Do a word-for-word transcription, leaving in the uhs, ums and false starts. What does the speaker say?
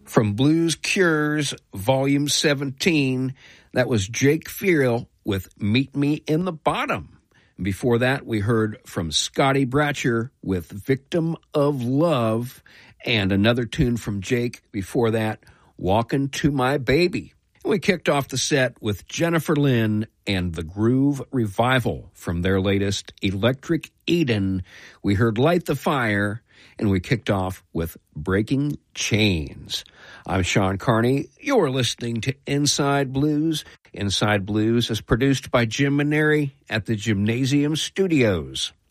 From Blues Cures, Volume seventeen, that was Jake Fierl with Meet Me in the Bottom. Before that, we heard from Scotty Bratcher with Victim of Love, and another tune from Jake before that, Walkin' to My Baby. And we kicked off the set with Jennifer Lynn and the Groove Revival from their latest Electric Eden. We heard Light the Fire, and we kicked off with Breaking Chains. I'm Sean Carney. You're listening to Inside Blues. Inside Blues is produced by Jim Maneri at the Gymnasium Studios.